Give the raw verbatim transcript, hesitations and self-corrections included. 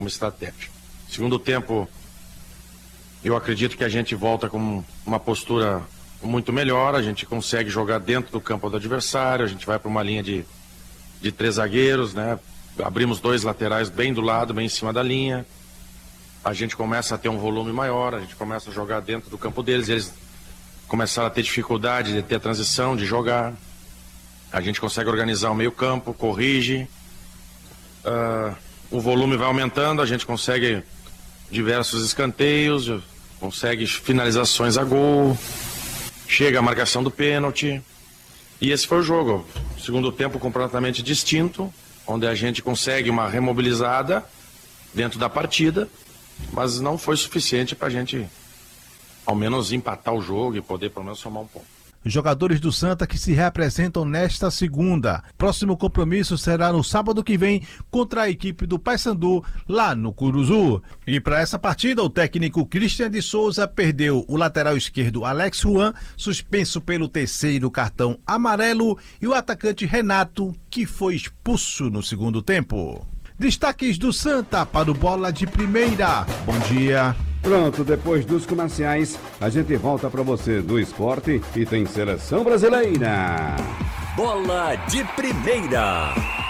uma estratégia. Segundo tempo, eu acredito que a gente volta com uma postura muito melhor, a gente consegue jogar dentro do campo do adversário, a gente vai para uma linha de, de três zagueiros, né? Abrimos dois laterais bem do lado, bem em cima da linha, a gente começa a ter um volume maior, a gente começa a jogar dentro do campo deles, eles começaram a ter dificuldade de ter a transição, de jogar, a gente consegue organizar o meio campo, corrige, uh, o volume vai aumentando, a gente consegue diversos escanteios, consegue finalizações a gol, chega a marcação do pênalti, e esse foi o jogo. Segundo tempo completamente distinto, onde a gente consegue uma remobilizada dentro da partida, mas não foi suficiente para a gente ao menos empatar o jogo e poder pelo menos somar um ponto. Jogadores do Santa que se reapresentam nesta segunda. Próximo compromisso será no sábado que vem contra a equipe do Paysandu, lá no Curuzu. E para essa partida, o técnico Christian de Souza perdeu o lateral esquerdo Alex Juan, suspenso pelo terceiro cartão amarelo, e o atacante Renato, que foi expulso no segundo tempo. Destaques do Santa para o Bola de Primeira. Bom dia. Pronto, depois dos comerciais, a gente volta para você do esporte e tem Seleção Brasileira. Bola de Primeira.